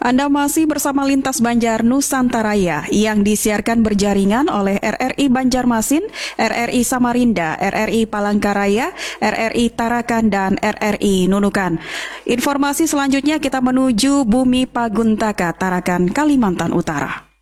Anda masih bersama Lintas Banjar Nusantaraya yang disiarkan berjaringan oleh RRI Banjarmasin, RRI Samarinda, RRI Palangkaraya, RRI Tarakan, dan RRI Nunukan. Informasi selanjutnya kita menuju Bumi Paguntaka, Tarakan, Kalimantan Utara.